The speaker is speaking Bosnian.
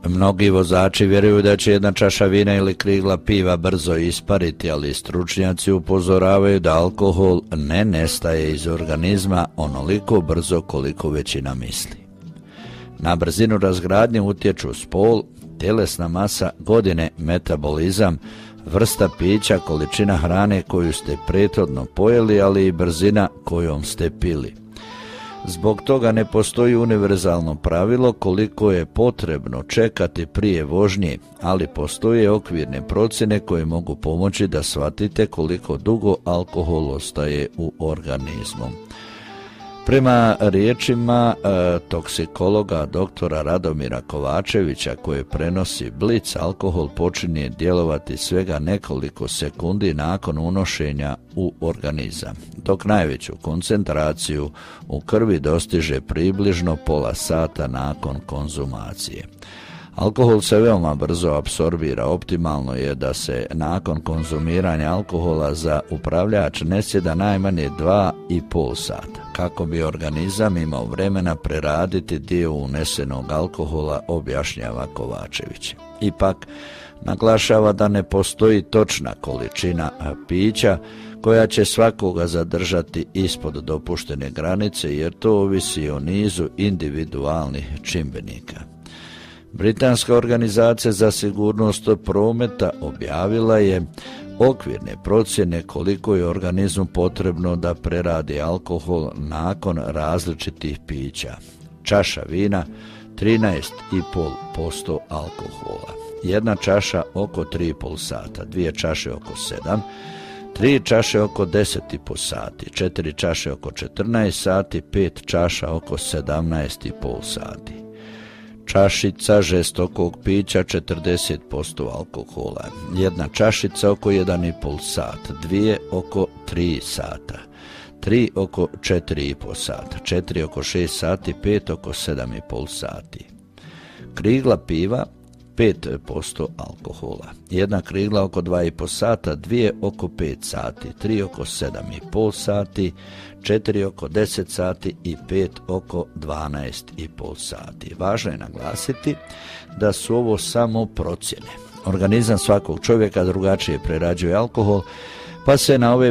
Mnogi vozači vjeruju da će jedna čaša vina ili krigla piva brzo ispariti, ali stručnjaci upozoravaju da alkohol ne nestaje iz organizma onoliko brzo koliko većina misli. Na brzinu razgradnje utječu spol, tjelesna masa, godine, metabolizam, vrsta pića, količina hrane koju ste prethodno pojeli, ali i brzina kojom ste pili. Zbog toga ne postoji univerzalno pravilo koliko je potrebno čekati prije vožnje, ali postoje okvirne procjene koje mogu pomoći da shvatite koliko dugo alkohol ostaje u organizmu. Prema riječima toksikologa doktora Radomira Kovačevića koje prenosi Blic, alkohol počinje djelovati svega nekoliko sekundi nakon unošenja u organizam, dok najveću koncentraciju u krvi dostiže približno pola sata nakon konzumacije. Alkohol se veoma brzo apsorbira, optimalno je da se nakon konzumiranja alkohola za upravljač ne sjeda najmanje 2,5 sata, kako bi organizam imao vremena preraditi dio unesenog alkohola, objašnjava Kovačević. Ipak, naglašava da ne postoji točna količina pića koja će svakoga zadržati ispod dopuštene granice, jer to ovisi o nizu individualnih čimbenika. Britanska organizacija za sigurnost prometa objavila je okvirne procjene koliko je organizmu potrebno da preradi alkohol nakon različitih pića. Čaša vina 13,5% alkohola, jedna čaša oko 3,5 sata, 2 čaše oko 7, 3 čaše oko 10,5 sati, 4 čaše oko 14 sati, 5 čaša oko 17,5 sati. Čašica žestokog pića 40% alkohola, jedna čašica oko 1,5 sat, 2 oko 3 sata, 3 oko 4,5 sata, 4 oko 6 sati, 5 oko 7,5 sati. Krigla piva 5% alkohola, jedna krigla oko 2,5 sata, 2 oko 5 sati, 3 oko 7,5 sati, 4 oko 10 sati i 5 oko 12,5 sati. Važno je naglasiti da su ovo samo procjene. Organizam svakog čovjeka drugačije prerađuje alkohol, pa se na ove